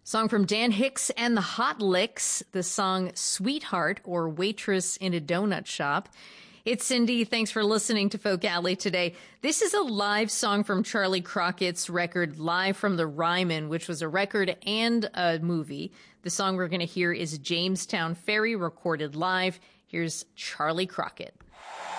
Song from Dan Hicks and the Hot Licks, the song Sweetheart or Waitress in a Donut Shop. It's Cindy. Thanks for listening to Folk Alley today. This is a live song from Charlie Crockett's record Live from the Ryman, which was a record and a movie. The song we're going to hear is Jamestown Ferry, recorded live. Here's Charlie Crockett.